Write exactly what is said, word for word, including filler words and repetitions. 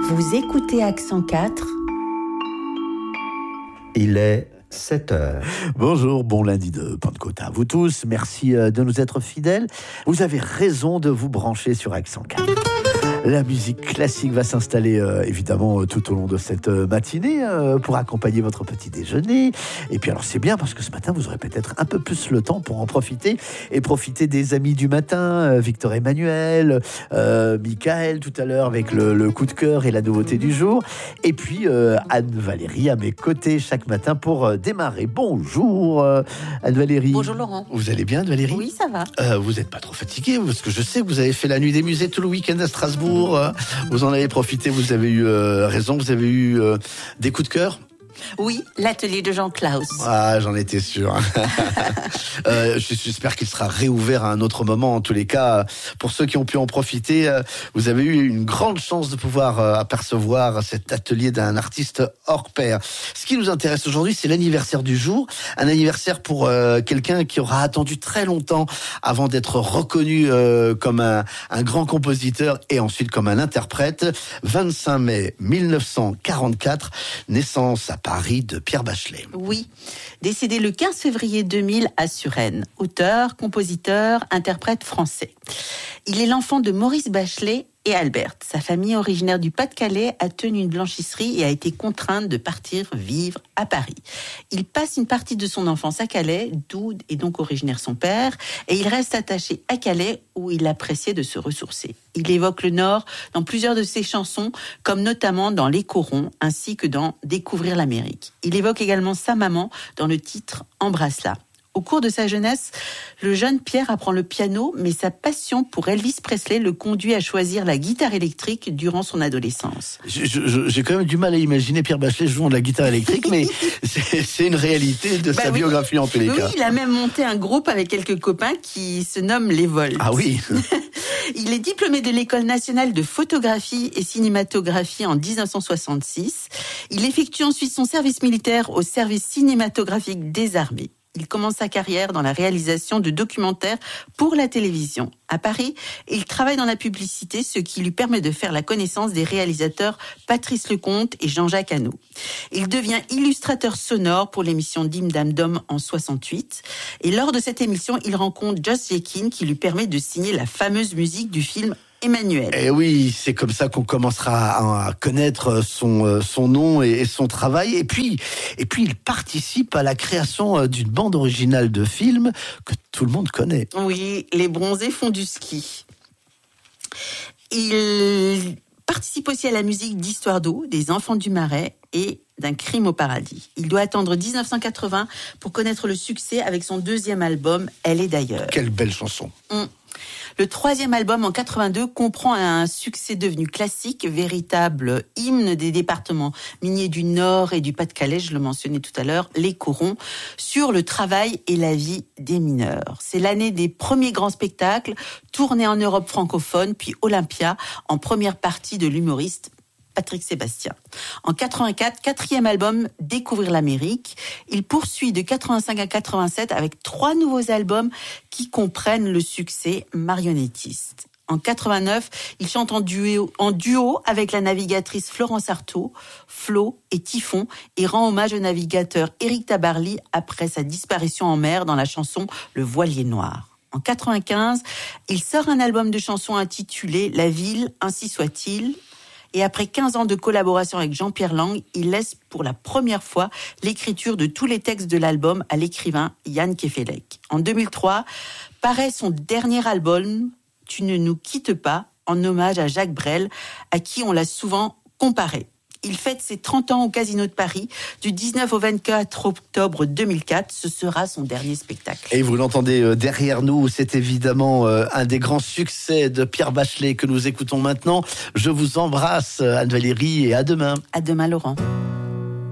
Vous écoutez Accent quatre. Il est sept heures. Bonjour, bon lundi de Pentecôte à vous tous. Merci de nous être fidèles. Vous avez raison de vous brancher sur Accent quatre. La musique classique va s'installer euh, évidemment euh, tout au long de cette euh, matinée euh, pour accompagner votre petit déjeuner. Et puis alors c'est bien parce que ce matin vous aurez peut-être un peu plus le temps pour en profiter et profiter des amis du matin, euh, Victor Emmanuel, euh, Michael tout à l'heure avec le, le coup de cœur et la nouveauté du jour. Et puis euh, Anne-Valérie à mes côtés chaque matin pour euh, démarrer. Bonjour euh, Anne-Valérie. Bonjour Laurent. Vous allez bien Anne-Valérie? Oui, ça va. Euh, vous n'êtes pas trop fatiguée parce que je sais que vous avez fait la nuit des musées tout le week-end à Strasbourg. Vous en avez profité, vous avez eu euh, raison, vous avez eu euh, des coups de cœur. Oui, l'atelier de Jean Claus. Ah, j'en étais sûr. euh, J'espère qu'il sera réouvert à un autre moment. En tous les cas, pour ceux qui ont pu en profiter, euh, vous avez eu une grande chance de pouvoir euh, apercevoir cet atelier d'un artiste hors pair. Ce qui nous intéresse aujourd'hui, c'est l'anniversaire du jour. Un anniversaire pour euh, quelqu'un qui aura attendu très longtemps avant d'être reconnu euh, comme un, un grand compositeur et ensuite comme un interprète. vingt-cinq mai mille neuf cent quarante-quatre, naissance à Paris de Pierre Bachelet. Oui, décédé le quinze février deux mille à Suresnes. Auteur, compositeur, interprète français. Il est l'enfant de Maurice Bachelet et Alberte. Sa famille, originaire du Pas-de-Calais, a tenu une blanchisserie et a été contrainte de partir vivre à Paris. Il passe une partie de son enfance à Calais, d'où est donc originaire son père, et il reste attaché à Calais où il appréciait de se ressourcer. Il évoque le Nord dans plusieurs de ses chansons, comme notamment dans Les Corons, ainsi que dans Découvrir l'Amérique. Il évoque également sa maman dans le titre Embrasse-la. Au cours de sa jeunesse, le jeune Pierre apprend le piano, mais sa passion pour Elvis Presley le conduit à choisir la guitare électrique durant son adolescence. Je, je, j'ai quand même du mal à imaginer Pierre Bachelet jouant de la guitare électrique, mais c'est, c'est une réalité de bah sa oui. biographie en tous les oui, cas. Oui, il a même monté un groupe avec quelques copains qui se nomme Les Volts. Ah oui. Il est diplômé de l'École nationale de photographie et cinématographie en dix-neuf cent soixante-six. Il effectue ensuite son service militaire au service cinématographique des armées. Il commence sa carrière dans la réalisation de documentaires pour la télévision. À Paris, il travaille dans la publicité, ce qui lui permet de faire la connaissance des réalisateurs Patrice Lecomte et Jean-Jacques Hano. Il devient illustrateur sonore pour l'émission Dim Dam Dom en soixante-huit. Et lors de cette émission, il rencontre Joss Jekin qui lui permet de signer la fameuse musique du film Emmanuel. Et oui, c'est comme ça qu'on commencera à connaître son, son nom et son travail. Et puis, et puis, il participe à la création d'une bande originale de film que tout le monde connaît. Oui, Les Bronzés font du ski. Il participe aussi à la musique d'Histoire d'eau, des Enfants du Marais et d'un Crime au paradis. Il doit attendre dix-neuf cent quatre-vingts pour connaître le succès avec son deuxième album, Elle est d'ailleurs. Quelle belle chanson. Mmh. Le troisième album, en quatre-vingt-deux, comprend un succès devenu classique, véritable hymne des départements miniers du Nord et du Pas-de-Calais, je le mentionnais tout à l'heure, Les Corons, sur le travail et la vie des mineurs. C'est l'année des premiers grands spectacles, tournés en Europe francophone, puis Olympia, en première partie de l'humoriste Patrick Sébastien. En quatre-vingt-quatre, quatrième album, Découvrir l'Amérique. Il poursuit de quatre-vingt-cinq à quatre-vingt-sept avec trois nouveaux albums qui comprennent le succès marionnettiste. En quatre-vingt-neuf, il chante en duo, en duo avec la navigatrice Florence Artaud, Flo et Typhon, et rend hommage au navigateur Éric Tabarly après sa disparition en mer dans la chanson Le Voilier Noir. En quatre-vingt-quinze, il sort un album de chansons intitulé La Ville, ainsi soit-il. Et après quinze ans de collaboration avec Jean-Pierre Lang, il laisse pour la première fois l'écriture de tous les textes de l'album à l'écrivain Yann Kefelec. En deux mille trois, paraît son dernier album, Tu ne nous quittes pas, en hommage à Jacques Brel, à qui on l'a souvent comparé. Il fête ses trente ans au Casino de Paris du dix-neuf au vingt-quatre octobre deux mille quatre. Ce sera son dernier spectacle. Et vous l'entendez derrière nous, c'est évidemment un des grands succès de Pierre Bachelet que nous écoutons maintenant. Je vous embrasse, Anne-Valérie, et à demain. À demain, Laurent.